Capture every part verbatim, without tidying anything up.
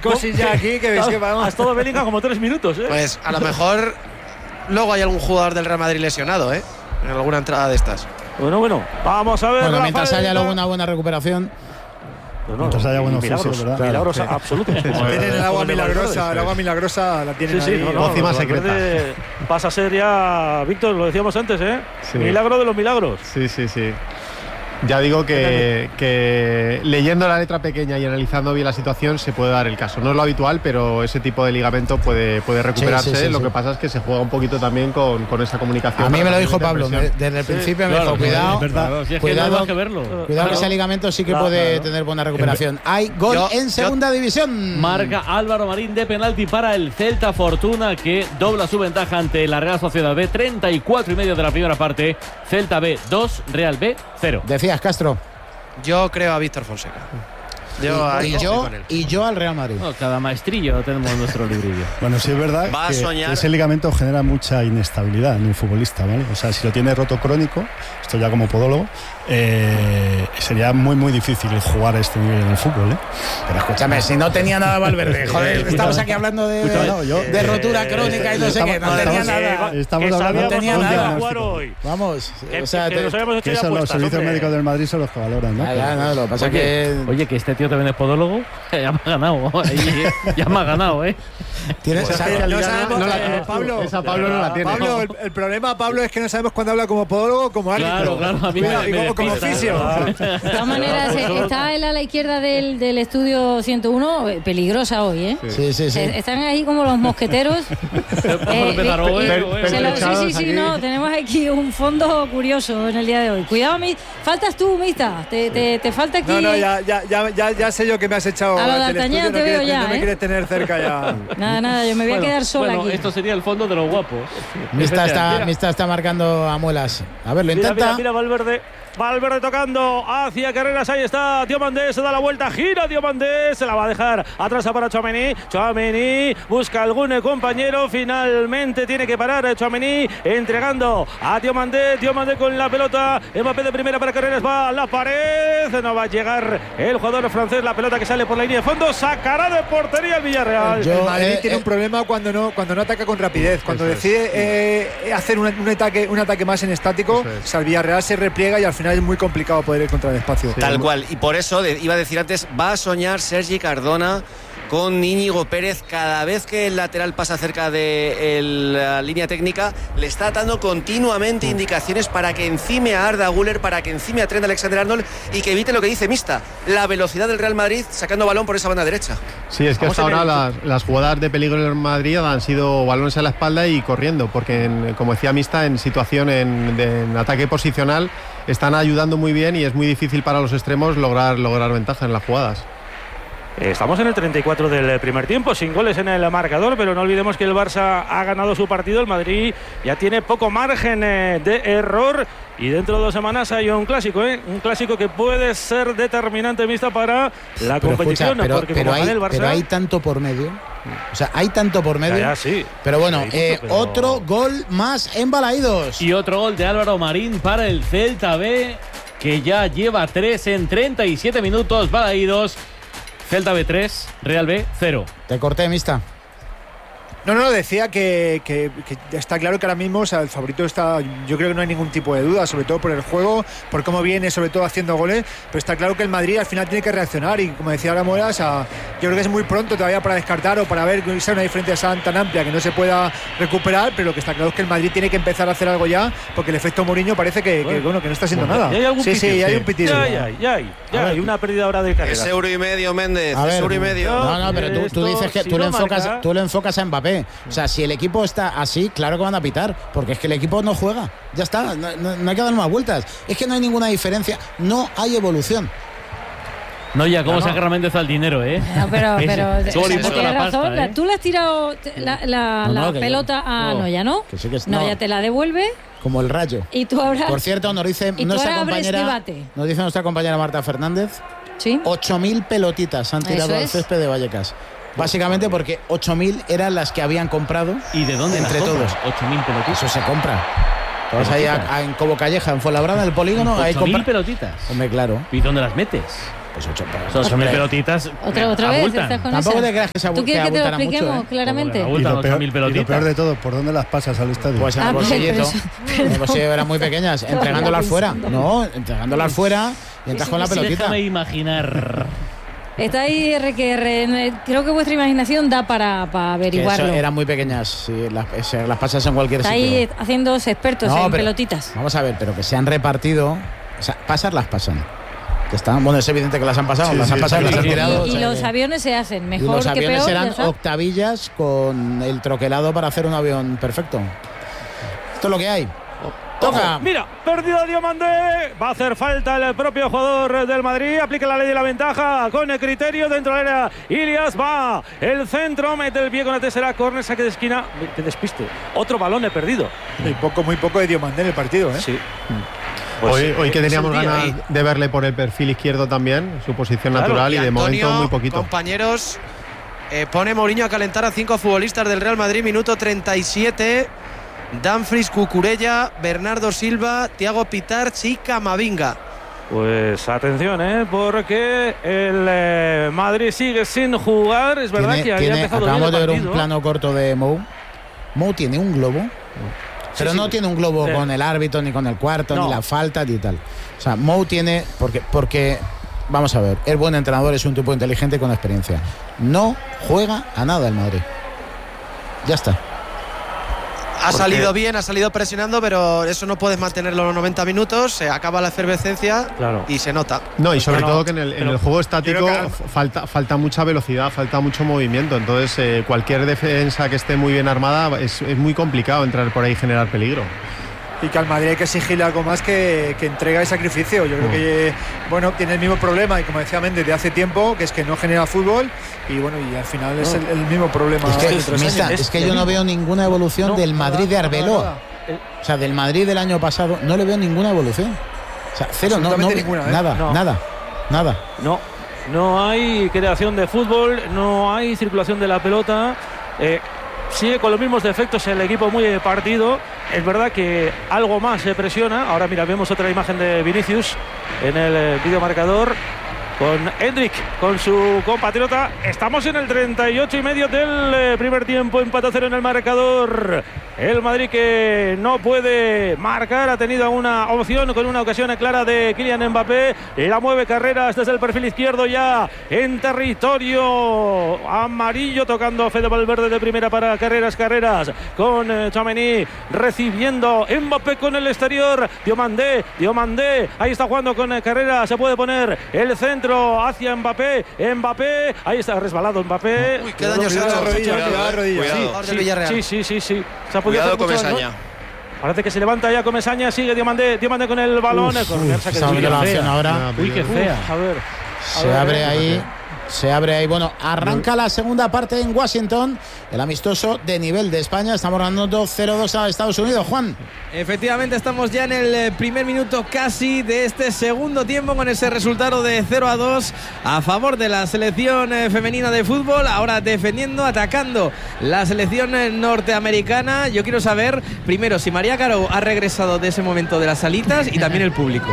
psicosis ya aquí que ves que vamos. Ha estado Bellingham como tres minutos, ¿eh? Pues a lo mejor luego hay algún jugador del Real Madrid lesionado, ¿eh? En alguna entrada de estas. Bueno, bueno, vamos a ver. Bueno, la mientras falta. haya luego una buena recuperación. No, no, Mientras haya buenos milagros, fisios, ¿verdad? milagros Claro, sí. absolutos. Tienen el agua Como de milagrosa, Valverde. el agua milagrosa la tienen Sí, sí, ahí. no, no, Pócima lo de secreta. Valverde pasa a ser ya, Víctor, lo decíamos antes, ¿eh? Sí. Milagro de los milagros. Sí, sí, sí. Ya digo que, que leyendo la letra pequeña y analizando bien la situación se puede dar el caso. No es lo habitual, pero ese tipo de ligamento puede, puede recuperarse. Sí, sí, sí, lo sí. que pasa es que se juega un poquito también con, con esa comunicación. A mí me lo dijo para Pablo, me- presión. desde el Sí, principio me claro, dijo, cuidado, es verdad. Claro, si es que cuidado, no hay más que verlo. cuidado Claro. que ese ligamento sí que Claro, puede claro. tener buena recuperación. Hay gol Yo- en yo- segunda división. Marca Álvaro Marín de penalti para el Celta Fortuna, que dobla su ventaja ante la Real Sociedad B. treinta y cuatro y medio de la primera parte. Celta B dos, Real B cero. Decías, Castro. Yo creo a Víctor Fonseca. Yo ahí y, estoy yo, con él. y yo al Real Madrid. No, cada maestrillo tenemos nuestro librillo. Bueno, sí es verdad Va a que soñar. ese ligamento genera mucha inestabilidad en el futbolista, ¿vale? O sea, si lo tiene roto crónico, esto ya como podólogo, eh, sería muy muy difícil jugar a este nivel en el fútbol, ¿eh? Pero escúchame, si no tenía nada Valverde, joder, estamos aquí hablando de, de, no, yo- de rotura crónica y no sé qué, no estamos- tenía estamos- nada. Que Estamos sabíamos hablando no tenía dónde nada. iba a jugar diagnóstico. hoy. Vamos, Que, o sea, que te- nos habíamos hecho Que ya eso los apuestas, servicios hombre. médicos del Madrid son los que valoran, ¿no? ya, ya, no, lo que pasa Oye, que oye, que este tío también es podólogo. Ya me ha ganado. Ahí, ya me ha ganado, ¿eh? tienes Esa esa no sabemos, no la eh, tienes tú. Pablo, Esa Pablo no la tiene. Pablo, el, el problema, Pablo, es que no sabemos cuándo habla como podólogo o como árbitro. Claro, claro, a mí me- Cuidado, y me como, como despista, fisio. ¿no? De todas maneras, eh, está él a la izquierda del, del estudio ciento uno, eh, peligrosa hoy, ¿eh? Sí, sí, sí. Eh, Están ahí como los mosqueteros. Vamos a empezar y- hoy, y- hoy, se lo- hoy. sí, sí, sí, aquí. no, tenemos aquí un fondo curioso en el día de hoy. Cuidado, mi, faltas tú, Mista. Te, te, te falta aquí. No, no, ya, ya, ya, ya, ya sé yo que me has echado A lo del D'Artagnan estudio, te no veo quieres- ya, no me ¿eh? quieres tener cerca ya. Nada, nada, yo me voy a Bueno, quedar sola bueno, aquí. esto sería el fondo de los guapos. Mista está, Mira. Mista está marcando a muelas. A ver, lo Mira, intenta. mira, mira, Valverde. Valverde tocando hacia Carreras. Ahí está Diomandé. Se da la vuelta. Gira Diomandé. Se la va a dejar atrás para Tchouaméni. Tchouaméni busca algún compañero. Finalmente tiene que parar Tchouaméni. Entregando a Diomandé. Diomandé con la pelota. Mbappé de primera para Carreras. Va a la pared. No va a llegar el jugador francés. La pelota que sale por la línea de fondo. Sacará de portería el Villarreal. Yo- El Madrid eh, tiene eh. un problema cuando no, cuando no ataca con rapidez. Cuando decide eh, hacer un, un ataque, un ataque más en estático, Eso es. o sea, el Villarreal se repliega y al final es muy complicado poder encontrar el espacio. Tal cual. Y por eso de- iba a decir antes, va a soñar Sergi Cardona con Íñigo Pérez. Cada vez que el lateral pasa cerca de el- la línea técnica, le está dando continuamente indicaciones para que encime a Arda Güler, para que encime a Trent Alexander-Arnold y que evite lo que dice Mista, la velocidad del Real Madrid sacando balón por esa banda derecha. Sí, es que Vamos hasta a ver ahora el- las, las jugadas de peligro en el Madrid han sido balones a la espalda y corriendo, porque en- como decía Mista, en situación en, de- en ataque posicional están ayudando muy bien y es muy difícil para los extremos lograr, lograr ventaja en las jugadas. Estamos en el treinta y cuatro del primer tiempo, sin goles en el marcador, pero no olvidemos que el Barça ha ganado su partido, el Madrid ya tiene poco margen eh, de error y dentro de dos semanas hay un clásico, ¿eh? Un clásico que puede ser determinante, Mista, para la Pero competición, escucha, pero, porque pero como hay, gane el Barça... pero hay tanto por medio. O sea, hay tanto por medio. Ya, ya, sí. Pero bueno, Hay mucho, eh, pero- otro gol más en Balaídos. Y otro gol de Álvaro Marín para el Celta B, que ya lleva tres en treinta y siete minutos. Balaídos. Celta B tres, Real B cero. Te corté, Mista. No, no, decía que, que- que está claro que ahora mismo, o sea, el favorito está, yo creo que no hay ningún tipo de duda, sobre todo por el juego, por cómo viene, sobre todo haciendo goles, pero está claro que el Madrid al final tiene que reaccionar y como decía ahora Mora, o sea, yo creo que es muy pronto todavía para descartar o para ver que sea una diferencia tan, tan amplia que no se pueda recuperar, pero lo que está claro es que el Madrid tiene que empezar a hacer algo ya, porque el efecto Mourinho parece que, que, bueno, que no está haciendo nada. ¿Ya hay algún sí, sí, pitido? ya hay un pitido. Ya, ya, ya hay, ya hay una pérdida ahora de carrera. Es euro y medio, Méndez, A es ver, euro y medio. No, no, pero tú, tú Esto, dices que si tú, no le enfocas, marca- tú le enfocas a Mbappé. O sea, si el equipo está así, claro que van a pitar, porque es que el equipo no juega. Ya está, no, no- no hay que dar más vueltas. Es que no hay ninguna diferencia, no hay evolución. No, ya, cómo No, no. saca Méndez al dinero, ¿eh? No, pero, Es- pero solo tienes importa la razón. pasta, La- ¿eh? Tú le has tirado la, la- No, no, la que yo- pelota a no. Noya, ¿no? Que sí que es- Noya no. te la devuelve Como el rayo. y tú ahora. Por cierto, nos dice Y tú nuestra ahora abres compañera, debate. nos dice nuestra compañera Marta Fernández, Sí. ocho mil pelotitas han tirado Eso al es. césped de Vallecas. Básicamente porque ocho mil eran las que habían comprado. ¿Y de dónde Entre las compras? todos. ocho mil pelotitas. Eso se compra. Te vas ahí a- a- en Cobo Calleja, en Fuenlabrada, en el polígono, ahí ocho mil compra. pelotitas. Hombre, claro. ¿Y dónde las metes? Pues ocho, ocho mil pelotitas. Otra, otra vez, abultan. estás con Tampoco esa. te creas que se ¿Tú quieres que te lo expliquemos mucho, ¿eh? claramente? Como que Y lo, ocho peor, mil y lo pelotitas. peor de todo, ¿por dónde las pasas al estadio? Pues en Ah, el bolsillito. pero eso- En el bolsillo eran muy pequeñas, entregándolas fuera. No, entregándolas fuera y entras con la pelotita. Déjame imaginar. Está ahí R que R. Creo que vuestra imaginación da para, para Que eso averiguarlo. eran muy pequeñas, sí, las, se- las pasas en cualquier Está sitio. ahí haciéndose expertos No, en pero- pelotitas. Vamos a ver, pero que se han repartido. O sea, pasar las pasan. Que están, bueno, es evidente que las han pasado, Sí, las sí, han pasado, sí, las sí, han sí. tirado. Y, o sea y los que- aviones se hacen y mejor los que aviones peor. ya eran está. octavillas con el troquelado para hacer un avión perfecto. Esto es lo que hay. Toca. Mira, perdido Diomandé. Va a hacer falta el propio jugador del Madrid. Aplica la ley de la ventaja con el criterio dentro del área. Ilias va. El centro mete el pie con la tercera córner, saque de esquina. Que despiste. Otro balón he perdido. Y poco, muy poco de Diomandé en el partido, ¿eh? Sí. Hoy, sí, hoy que es teníamos el día, ganas ahí. de verle por el perfil izquierdo también, su posición Claro, natural y, Y de Antonio, momento muy poquito. compañeros, eh, pone Mourinho a calentar a cinco futbolistas del Real Madrid, minuto treinta y siete. Dumfries, Cucurella, Bernardo Silva, Thiago Pitarch y Camavinga. Pues atención, ¿eh? Porque el eh, Madrid sigue sin jugar. Es verdad Tiene- que había tiene- empezado bien acabamos el de ver un partido. plano corto de Mou. Mou tiene un globo, pero sí. no tiene un globo Eh. con el árbitro, ni con el cuarto, No. ni la falta, ni tal. O sea, Mou tiene. Porque, porque, vamos a ver, es buen entrenador, es un tipo inteligente con experiencia. No juega a nada el Madrid. Ya está. Ha ¿Por salido qué? bien, ha salido presionando, pero eso no puedes mantenerlo los noventa minutos. Se acaba la efervescencia Claro. y se nota. No, y sobre Pero- todo que en el, en pero- el juego estático yo creo que- f- falta, falta mucha velocidad, falta mucho movimiento. Entonces, eh, cualquier defensa que esté muy bien armada es, es muy complicado entrar por ahí y generar peligro. Y que al Madrid hay que exigirle algo más que, que entrega y sacrificio. Yo creo que, bueno, tiene el mismo problema, y como decía Méndez, de hace tiempo, que es que no genera fútbol, y bueno, y al final es el, el mismo problema. Es que, año tras Mista, año. es que yo no veo ninguna evolución No, del Madrid de nada, Arbeloa. nada. O sea, del Madrid del año pasado, no le veo ninguna evolución. O sea, cero, no, no, Absolutamente ninguna, ¿eh? nada, No. nada, nada. No, no hay creación de fútbol, no hay circulación de la pelota. Eh, sigue con los mismos defectos el equipo muy partido. Es verdad que algo más se presiona. Ahora mira, vemos otra imagen de Vinicius en el eh, videomarcador con Endrick, con su compatriota. Estamos en el treinta y ocho y medio del eh, primer tiempo, empate a cero en el marcador. El Madrid que no puede marcar, ha tenido una opción con una ocasión clara de Kylian Mbappé. La mueve Carreras desde el perfil izquierdo ya en territorio amarillo, tocando Fede Valverde de primera para Carreras. Carreras con eh, Tchouaméni recibiendo Mbappé con el exterior. Diomandé, Diomandé, ahí está jugando con eh, Carreras. Se puede poner el centro hacia Mbappé. Mbappé, ahí está resbalado Mbappé. Uy, qué daño se ha Cuidado, hecho. rodilla, Cuidado, cuidado, eh. rodilla. Cuidado. Sí, Jugador del Sí, Villarreal. sí, sí, sí, sí. Se ha podido Cuidado, hacer mucho Comesaña. daño. Parece que se levanta ya Comesaña, sigue Diomandé, Diomandé con el balón. el corner, saque de Está viendo la esquina. acción ahora. Uy, qué Uf, fea. a ver. a Se ver, abre eh. ahí. Se abre ahí. Bueno, arranca la segunda parte en Washington. El amistoso de nivel de España. Estamos ganando cero dos a Estados Unidos. Juan. Efectivamente, estamos ya en el eh, primer minuto casi de este segundo tiempo con ese resultado de cero a dos a favor de la selección eh, femenina de fútbol. Ahora defendiendo, atacando la selección eh, norteamericana. Yo quiero saber primero si María Caro ha regresado de ese momento de las salitas y también el público.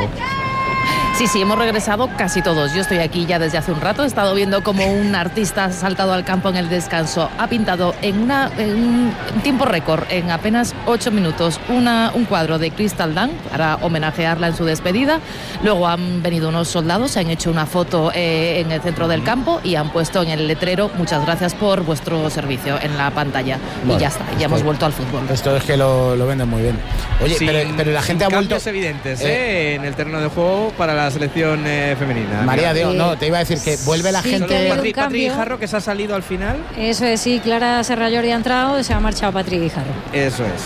Sí, sí, hemos regresado casi todos. Yo estoy aquí ya desde hace un rato. He estado viendo cómo un artista ha saltado al campo en el descanso. Ha pintado en, una, en un tiempo récord, en apenas ocho minutos, una, un cuadro de Crystal Dunn para homenajearla en su despedida. Luego han venido unos soldados, se han hecho una foto eh, en el centro del campo y han puesto en el letrero muchas gracias por vuestro servicio en la pantalla. Bueno, y ya está, ya esto- hemos vuelto al fútbol. Esto es que lo, lo venden muy bien. Oye, Sin- pero, pero la gente sin ha vuelto. cambios evidentes eh, en el terreno de juego para la selección eh, femenina. María, Dios, Eh, no, te iba a decir que vuelve la sí, gente. que ha habido un Patrick, Patrick cambio. Guijarro, que se ha salido al final. Eso es, sí, Clara Serrallori ha entrado, se ha marchado Patrick Guijarro. Eso es.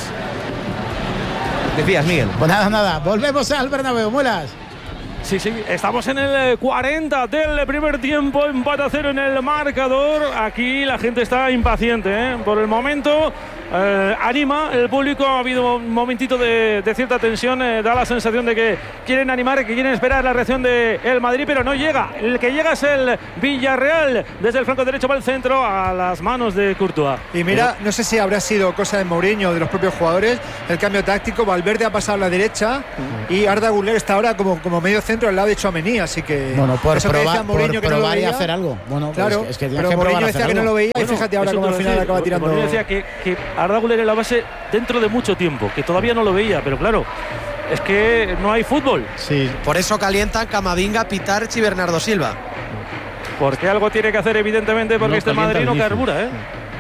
Decías, Miguel. Pues nada, nada, volvemos al Bernabéu, muelas. Sí, sí, estamos en el eh, cuarenta del primer tiempo, empate a cero en el marcador. Aquí la gente está impaciente, ¿eh? Por el momento eh, anima el público, ha habido un momentito de, de cierta tensión, eh, da la sensación de que quieren animar, que quieren esperar la reacción del el Madrid, pero no llega. El que llega es el Villarreal, desde el flanco derecho va el centro a las manos de Courtois. Y mira, no sé si habrá sido cosa de Mourinho o de los propios jugadores, el cambio táctico. Valverde ha pasado a la derecha y Arda Güler está ahora como, como medio centro centro al lado de Tchouaméni, así que bueno, por eso que probar, decía Mourinho por que no lo probar y veía, hacer algo. Bueno, claro, pues es que pero que Mourinho decía que no lo veía bueno, y fíjate ahora cómo al final decir, acaba tirando. Mourinho decía que, que Arda Güler en la base dentro de mucho tiempo, que todavía no lo veía, pero claro, es que no hay fútbol. Sí. Por eso calientan Camavinga, Pitarch y Bernardo Silva. Porque algo tiene que hacer, evidentemente, porque No este calienta Madrid no Vinicius. carbura, ¿eh?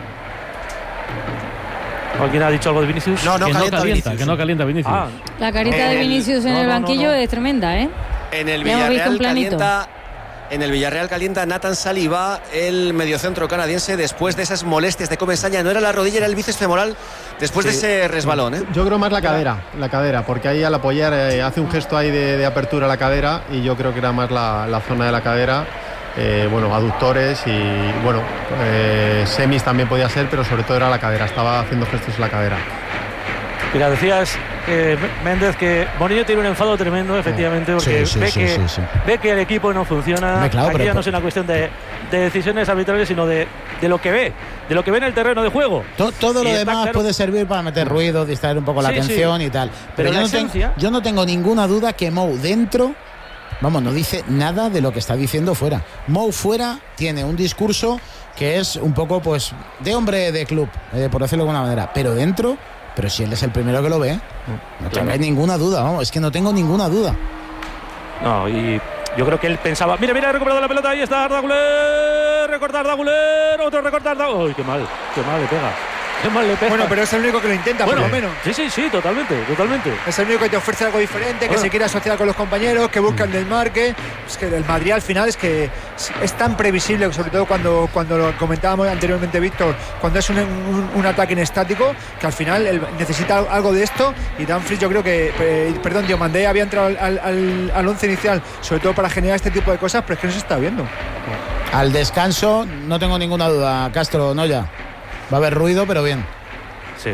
¿Alguien ha dicho algo de Vinicius? No, no que no calienta calienta, Vinicius. que no calienta Vinicius. Ah, La carita En de el- Vinicius en no, el no, no, banquillo no. es tremenda, ¿eh? En el Ya hemos visto un Villarreal planito. calienta En el Villarreal calienta Nathan Saliba, el mediocentro canadiense, después de esas molestias de Comesaña. No era la rodilla, era el bíceps femoral después Sí. de ese resbalón, ¿eh? Yo creo más la cadera, la cadera, porque ahí al apoyar eh, hace un gesto ahí de, de apertura a la cadera y yo creo que era más la, la zona de la cadera. Eh, bueno, aductores y bueno, eh, semis también podía ser, pero sobre todo era la cadera, estaba haciendo gestos en la cadera. Mira, decías, eh, Méndez, que Mourinho tiene un enfado tremendo, efectivamente, porque Sí, sí, ve, sí, que, sí, sí. ve que el equipo no funciona. Hombre, claro, Aquí pero- ya no es una cuestión de, de decisiones arbitrales, sino de, de lo que ve, de lo que ve en el terreno de juego. To- Todo lo Y está demás claro- puede servir para meter ruido, distraer un poco la Sí, sí. atención y tal. Pero, Pero yo, la no ten- esencia- yo no tengo ninguna duda que Mou dentro, vamos, no dice nada de lo que está diciendo fuera. Mou fuera tiene un discurso que es un poco, pues, de hombre de club, eh, por decirlo de alguna manera. Pero dentro, pero si él es el primero que lo ve, no tengáis ninguna duda, vamos, es que no tengo ninguna duda. No, y yo creo que él pensaba, mira, mira, ha recuperado la pelota, ahí está Arda Güler, recorta Arda Güler, otro recorta Arda. Uy, qué mal, qué mal le pega. Qué mal le pega. Bueno, pero es el único que lo intenta, Bueno, por lo menos. Sí, sí, sí, totalmente, totalmente. Es el único que te ofrece algo diferente, que Bueno. se quiere asociar con los compañeros, que busca el desmarque. Es que el Madrid al final es que es, es tan previsible, sobre todo cuando, cuando lo comentábamos anteriormente, Víctor, cuando es un, un- un ataque en estático, que al final el- necesita algo de esto. Y Dumfries, yo creo que, eh, perdón, Diomandé había entrado al, al, al- al once inicial, sobre todo para generar este tipo de cosas, pero es que no se está viendo. Al descanso, no tengo ninguna duda, Castro, no ya. Va a haber ruido, pero bien. Sí.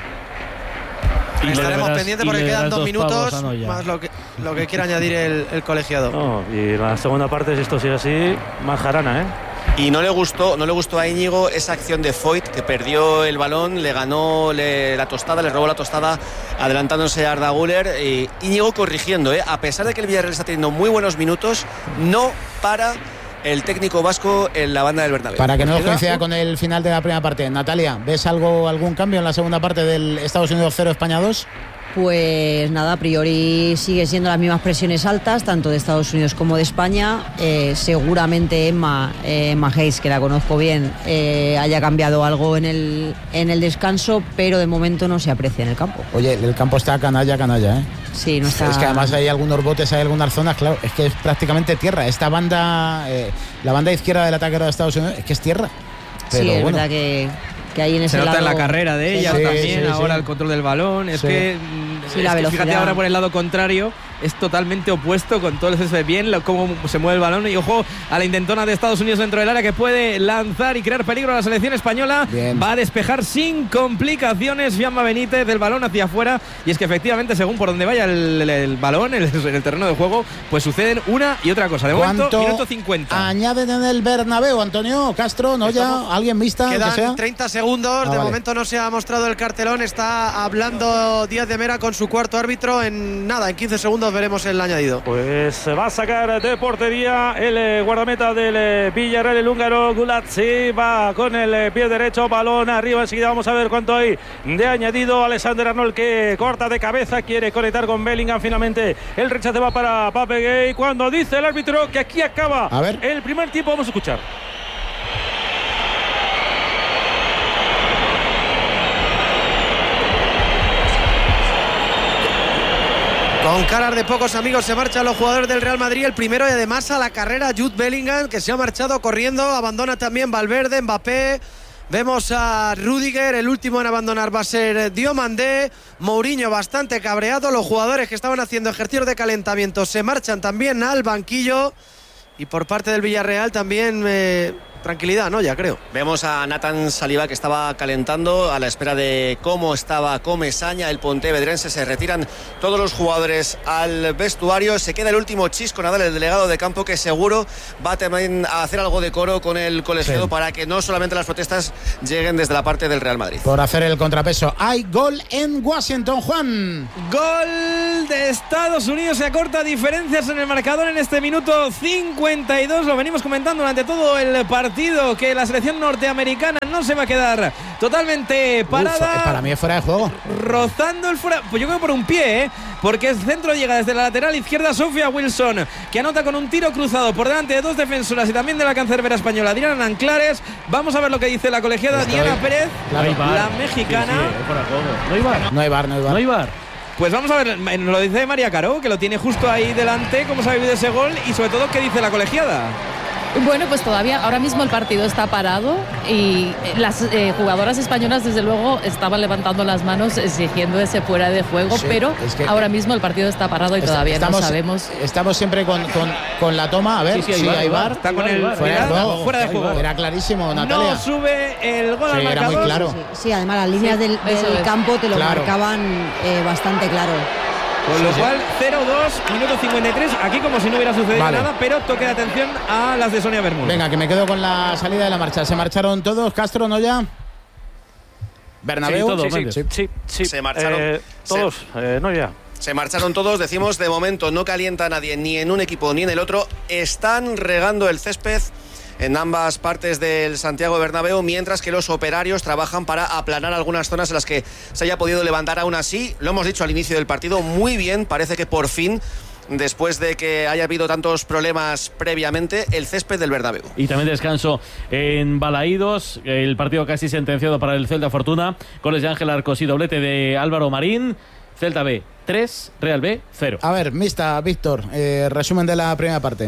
Y le Estaremos verás- pendientes y porque le quedan verás dos dos minutos pavos a Noya. más lo que, lo que quiera añadir el, el colegiado. No, y la segunda parte, si esto sigue así, más jarana, ¿eh? Y no le gustó, no le gustó a Íñigo esa acción de Foyt, que perdió el balón, le ganó le- la tostada, le robó la tostada, adelantándose a Arda Güler. Y Íñigo corrigiendo, ¿eh? A pesar de que el Villarreal está teniendo muy buenos minutos, no para el técnico vasco en la banda del Bernabéu. Para que no nos Queda coincida un- con el final de la primera parte. Natalia, ¿ves algo, algún cambio en la segunda parte del Estados Unidos cero, España dos? Pues nada, a priori sigue siendo las mismas presiones altas, tanto de Estados Unidos como de España. Eh, seguramente Emma, eh, Emma Hayes, que la conozco bien, eh, haya cambiado algo en el, en el descanso, pero de momento no se aprecia en el campo. Oye, el campo está canalla, canalla, ¿eh? Sí, no está... Es que además hay algunos botes, hay algunas zonas, claro, es que es prácticamente tierra. Esta banda, eh, la banda izquierda del ataque de Estados Unidos, es que es tierra. Pero sí, es bueno. verdad que, que ahí en ese Se nota en lado- la carrera de ella Sí, también, sí, sí. ahora el control del balón. Es Sí. que, mm, Sí, es la que velocidad. fíjate ahora por el lado contrario, es totalmente opuesto con todo el exceso de bien, lo- cómo se mueve el balón. Y ojo a la intentona de Estados Unidos dentro del área, que puede lanzar y crear peligro a la selección española. Bien. Va a despejar sin complicaciones Fiamma Benítez del balón hacia afuera. Y es que efectivamente, según por donde vaya el, el- el balón el- en el terreno de juego, pues suceden una y otra cosa. De momento, ¿Cuánto minuto cincuenta. añaden en el Bernabéu, Antonio, Castro, no ya, alguien vista, que sea? Quedan treinta segundos, Ah, de vale. momento no se ha mostrado el cartelón, está hablando Díaz de Mera con su cuarto árbitro. En nada, en quince segundos veremos el añadido. Pues se va a sacar de portería el eh, guardameta del eh, Villarreal, el húngaro Gulazzi. Va con el eh, pie derecho, balón arriba. Enseguida vamos a ver cuánto hay de añadido. Alexander Arnold, que corta de cabeza, quiere conectar con Bellingham. Finalmente el rechace va para Pape Gay. Cuando dice el árbitro que aquí acaba A ver. el primer tiempo, vamos a escuchar. Con caras de pocos amigos se marchan los jugadores del Real Madrid. El primero y además a la carrera Jude Bellingham, que se ha marchado corriendo. Abandona también Valverde, Mbappé. Vemos a Rüdiger, el último en abandonar va a ser Diomandé. Mourinho bastante cabreado. Los jugadores que estaban haciendo ejercicios de calentamiento se marchan también al banquillo. Y por parte del Villarreal también eh, tranquilidad, ¿no? Ya creo. Vemos a Nathan Saliba que estaba calentando a la espera de cómo estaba Comesaña, el pontevedrense. Se retiran todos los jugadores al vestuario. Se queda el último Chisco Nadal, el delegado de campo, que seguro va también a hacer algo de coro con el colegiado, sí, para que no solamente las protestas lleguen desde la parte del Real Madrid. Por hacer el contrapeso. Hay gol en Washington, Juan. Gol de Estados Unidos. Se acorta diferencias en el marcador en este minuto cincuenta y dos. Lo venimos comentando durante todo el partido, que la selección norteamericana no se va a quedar totalmente parada. Uf, para mí es fuera de juego. Rozando el fuera, pues yo creo por un pie, ¿eh? Porque el centro llega desde la lateral izquierda. Sofía Wilson, que anota con un tiro cruzado por delante de dos defensoras y también de la cancerbera española Diana Anclares. Vamos a ver lo que dice la colegiada Estoy, Diana Pérez, claro, la mexicana. Sí, sí, fuera de juego. No hay bar. No hay bar, no hay bar. No hay bar. Pues vamos a ver, lo dice María Caro, que lo tiene justo ahí delante, cómo se ha vivido ese gol y sobre todo qué dice la colegiada. Bueno, pues todavía, ahora mismo el partido está parado y las eh, jugadoras españolas desde luego estaban levantando las manos exigiendo ese fuera de juego, sí, pero es que ahora mismo el partido está parado y está, todavía estamos, no sabemos. Estamos siempre con, con, con la toma, a ver sí, sí, si hay, hay bar. bar. Está con el fuera, fuera de juego. Fuera de juego. Era clarísimo, Natalia. No sube el gol sí, al marcador. Era muy claro. Sí, sí, además las líneas sí, del, del campo te lo claro. marcaban eh, bastante claro. Con lo sí, cual, cero dos, minuto cincuenta y tres. Aquí como si no hubiera sucedido vale. nada, pero toque de atención a las de Sonia Bermúdez. Venga, que me quedo con la salida de la marcha. ¿Se marcharon todos? ¿Castro, no ya? ¿Bernabéu? Sí, todos, sí, sí, sí, sí. Se marcharon. Eh, todos, se, eh, no ya. Se marcharon todos, decimos, de momento no calienta a nadie, ni en un equipo ni en el otro. Están regando el césped en ambas partes del Santiago Bernabéu, mientras que los operarios trabajan para aplanar algunas zonas en las que se haya podido levantar. Aún así, lo hemos dicho al inicio del partido, muy bien, parece que por fin, después de que haya habido tantos problemas previamente, el césped del Bernabéu. Y también descanso en Balaídos, el partido casi sentenciado para el Celta Fortuna, goles de Ángel Arcos y doblete de Álvaro Marín. Celta B tres, Real B cero. A ver, mixta, Víctor, eh, resumen de la primera parte.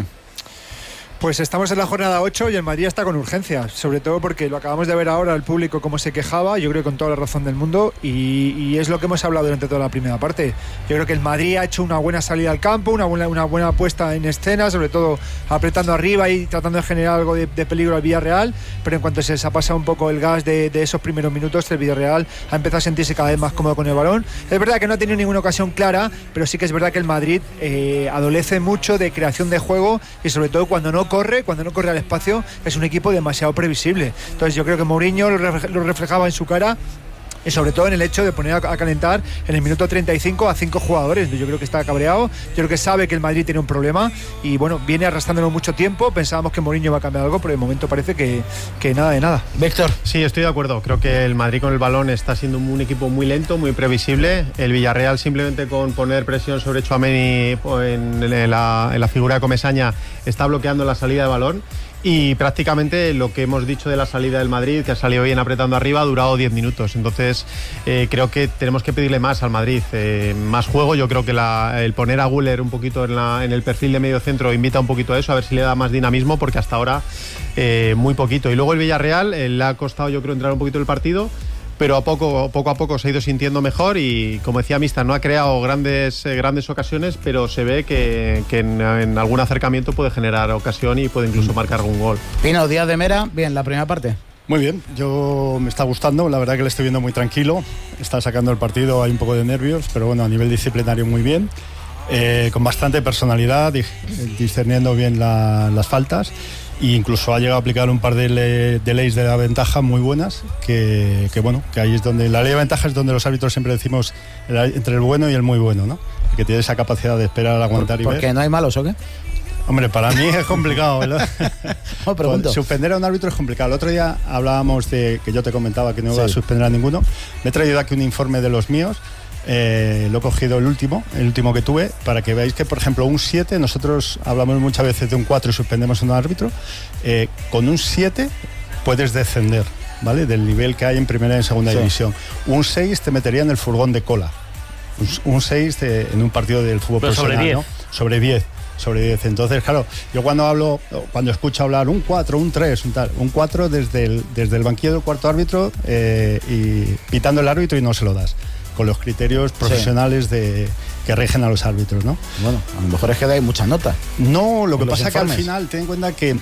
Pues estamos en la jornada ocho y el Madrid está con urgencias, sobre todo porque lo acabamos de ver ahora, el público cómo se quejaba, yo creo que con toda la razón del mundo, y, y es lo que hemos hablado durante toda la primera parte. Yo creo que el Madrid ha hecho una buena salida al campo, una buena, una buena puesta en escena, sobre todo apretando arriba y tratando de generar algo de, de peligro al Villarreal, pero en cuanto se les ha pasado un poco el gas de, de esos primeros minutos, el Villarreal ha empezado a sentirse cada vez más cómodo con el balón. Es verdad que no ha tenido ninguna ocasión clara, pero sí que es verdad que el Madrid eh, adolece mucho de creación de juego y sobre todo cuando no corre, cuando no corre al espacio, es un equipo demasiado previsible. Entonces yo creo que Mourinho lo reflejaba en su cara y sobre todo en el hecho de poner a calentar en el minuto treinta y cinco a cinco jugadores. Yo creo que está cabreado, yo creo que sabe que el Madrid tiene un problema y bueno, viene arrastrándolo mucho tiempo. Pensábamos que Mourinho iba a cambiar algo, pero de momento parece que, que nada de nada. Víctor. Sí, estoy de acuerdo, creo que el Madrid con el balón está siendo un equipo muy lento, muy previsible. El Villarreal simplemente con poner presión sobre Tchouaméni en la, en la figura de Comesaña está bloqueando la salida de balón. Y prácticamente lo que hemos dicho de la salida del Madrid, que ha salido bien apretando arriba, ha durado diez minutos. Entonces eh, creo que tenemos que pedirle más al Madrid, eh, más juego. Yo creo que la, el poner a Güler un poquito en, la, en el perfil de medio centro invita un poquito a eso, a ver si le da más dinamismo, porque hasta ahora eh, muy poquito. Y luego el Villarreal eh, le ha costado, yo creo, entrar un poquito en el partido, pero a poco, poco a poco se ha ido sintiendo mejor y, como decía Mista, no ha creado grandes, eh, grandes ocasiones, pero se ve que, que en, en algún acercamiento puede generar ocasión y puede incluso marcar algún gol. Pino, Díaz de Mera, bien, la primera parte. Muy bien, yo me está gustando, la verdad que le estoy viendo muy tranquilo, está sacando el partido, hay un poco de nervios, pero bueno, a nivel disciplinario muy bien, eh, con bastante personalidad, discerniendo bien la, las faltas. E incluso ha llegado a aplicar un par de, le, de leyes de la ventaja muy buenas, que, que bueno, que ahí es donde la ley de ventaja es donde los árbitros siempre decimos el, entre el bueno y el muy bueno, ¿no? Que tiene esa capacidad de esperar, aguantar ¿Por, y ¿por ver. ¿Por qué no hay malos o qué? Hombre, para mí es complicado, ¿verdad? No, pregunto. Suspender a un árbitro es complicado. El otro día hablábamos de que yo te comentaba que no iba sí. a suspender a ninguno. Me he traído aquí un informe de los míos. Eh, lo he cogido el último, el último que tuve, para que veáis que, por ejemplo, un siete, nosotros hablamos muchas veces de un cuatro y suspendemos a un árbitro, eh, con un siete puedes descender, ¿vale? Del nivel que hay en primera y en segunda sí. división. Un seis te metería en el furgón de cola. Un seis en un partido del fútbol Pero profesional, sobre diez. ¿no? Sobre diez. Sobre diez. Entonces, claro, yo cuando hablo, cuando escucho hablar un cuatro, un tres, un tal, un cuatro desde el, desde el banquillo del cuarto árbitro eh, y pitando el árbitro y no se lo das, con los criterios profesionales sí. de, que rigen a los árbitros, ¿no? Bueno, a lo mejor es que hay muchas notas. No, lo que pasa es que al final ten en cuenta que,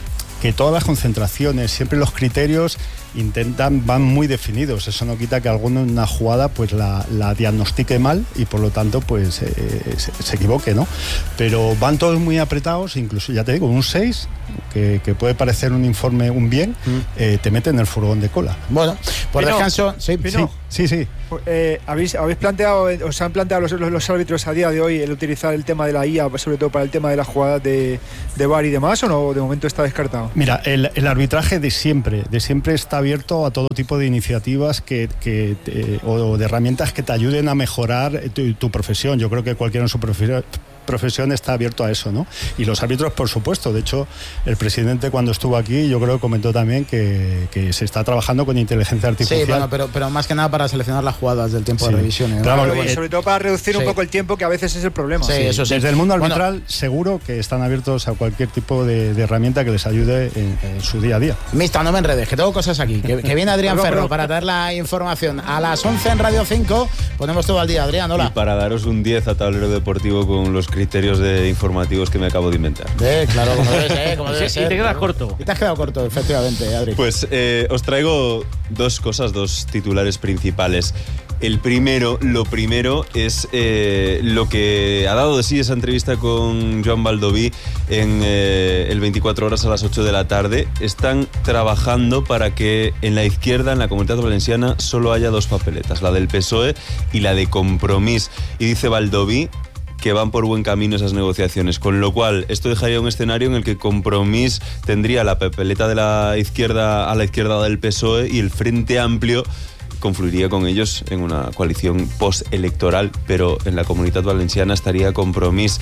que todas las concentraciones, siempre los criterios intentan, van muy definidos. Eso no quita que alguno en una jugada pues la, la diagnostique mal y por lo tanto pues eh, se, se equivoque, ¿no? Pero van todos muy apretados, incluso ya te digo, un seis, que, que puede parecer un informe un bien, mm. eh, te mete en el furgón de cola. Bueno, por Pino, descanso, sí, Pino, sí, sí. sí. Eh, ¿habéis, ¿Habéis planteado, os han planteado los, los, los árbitros a día de hoy el utilizar el tema de la I A, sobre todo para el tema de las jugadas de, de V A R y demás, o no? De momento está descartado. Mira, el, el arbitraje de siempre, de siempre está abierto a todo tipo de iniciativas que, que te, o de herramientas que te ayuden a mejorar tu, tu profesión. Yo creo que cualquiera en su profesión profesión está abierto a eso, ¿no? Y los árbitros, por supuesto. De hecho, el presidente cuando estuvo aquí, yo creo que comentó también que, que se está trabajando con inteligencia artificial. Sí, bueno, pero, pero más que nada para seleccionar las jugadas del tiempo sí. de revisión. ¿eh? Claro, Claro, y sobre todo para reducir sí. un poco el tiempo, que a veces es el problema. Sí, sí. eso sí. Desde el mundo arbitral, bueno, seguro que están abiertos a cualquier tipo de, de herramienta que les ayude en, en su día a día. Mista, no me enredes, que tengo cosas aquí. Que, que viene Adrián pero, Ferro pero, para traer la información. A las once en Radio cinco ponemos todo al día. Adrián, hola. Y para daros un diez a Tablero Deportivo con los criterios de informativos que me acabo de inventar. Eh, claro, como debe ser, como debe sí, ser. Y te quedas claro. corto. Y te has quedado corto, efectivamente, Adri. Pues eh, os traigo dos cosas, dos titulares principales. El primero, lo primero es eh, lo que ha dado de sí esa entrevista con Joan Baldoví en eh, el veinticuatro horas a las ocho de la tarde. Están trabajando para que en la izquierda, en la Comunitat Valenciana, solo haya dos papeletas, la del P S O E y la de Compromís. Y dice Baldoví que van por buen camino esas negociaciones, con lo cual esto dejaría un escenario en el que Compromís tendría la papeleta de la izquierda a la izquierda del P S O E y el Frente Amplio confluiría con ellos en una coalición postelectoral, pero en la Comunitat Valenciana estaría Compromís.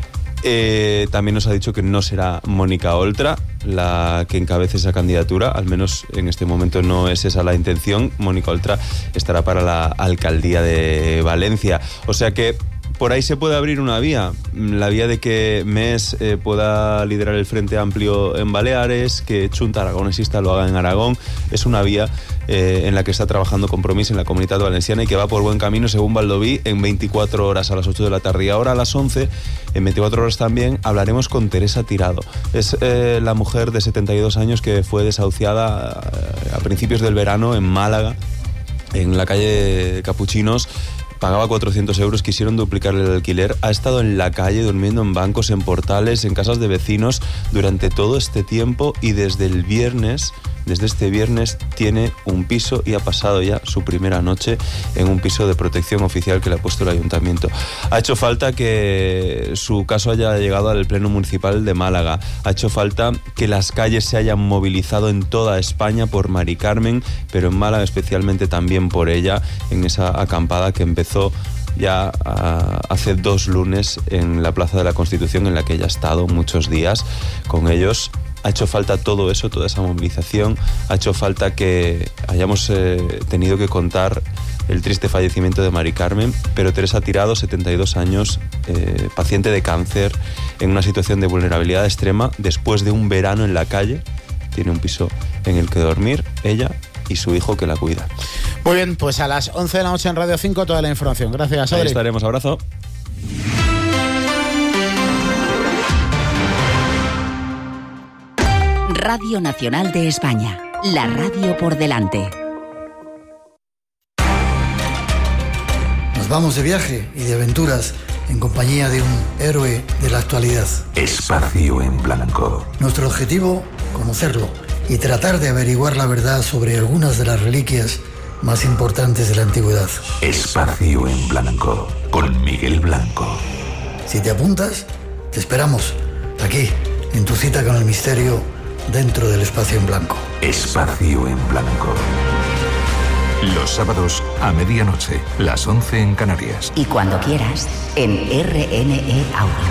Eh, también nos ha dicho que no será Mónica Oltra la que encabece esa candidatura, al menos en este momento no es esa la intención. Mónica Oltra estará para la alcaldía de Valencia, o sea que por ahí se puede abrir una vía, la vía de que Mes eh, pueda liderar el Frente Amplio en Baleares, que Chunta Aragonesista lo haga en Aragón. Es una vía eh, en la que está trabajando Compromís en la Comunitat Valenciana y que va por buen camino, según Baldoví, en veinticuatro horas a las ocho de la tarde. Y ahora a las once, en veinticuatro horas también, hablaremos con Teresa Tirado. Es eh, la mujer de setenta y dos años que fue desahuciada a, a principios del verano en Málaga, en la calle Capuchinos. Pagaba cuatrocientos euros, quisieron duplicarle el alquiler. Ha estado en la calle, durmiendo en bancos, en portales, en casas de vecinos durante todo este tiempo y desde el viernes, desde este viernes, tiene un piso y ha pasado ya su primera noche en un piso de protección oficial que le ha puesto el ayuntamiento. Ha hecho falta que su caso haya llegado al Pleno Municipal de Málaga. Ha hecho falta que las calles se hayan movilizado en toda España por Mari Carmen, pero en Málaga especialmente también por ella, en esa acampada que empezó ya uh, hace dos lunes en la Plaza de la Constitución, en la que ella ha estado muchos días con ellos. Ha hecho falta todo eso, toda esa movilización. Ha hecho falta que hayamos eh, tenido que contar el triste fallecimiento de Mari Carmen, pero Teresa Tirado, setenta y dos años, eh, paciente de cáncer, en una situación de vulnerabilidad extrema, después de un verano en la calle, tiene un piso en el que dormir, ella y su hijo que la cuida. Muy bien, pues a las once de la noche en Radio cinco toda la información. Gracias, Adri. Ahí estaremos, abrazo. Radio Nacional de España, la radio por delante. Nos vamos de viaje y de aventuras en compañía de un héroe de la actualidad. Espacio en Blanco. Nuestro objetivo, conocerlo y tratar de averiguar la verdad sobre algunas de las reliquias más importantes de la antigüedad. Espacio en Blanco, con Miguel Blanco. Si te apuntas, te esperamos, aquí, en tu cita con el misterio, dentro del Espacio en Blanco. Espacio en Blanco. Los sábados a medianoche, las once en Canarias. Y cuando quieras, en R N E Audio.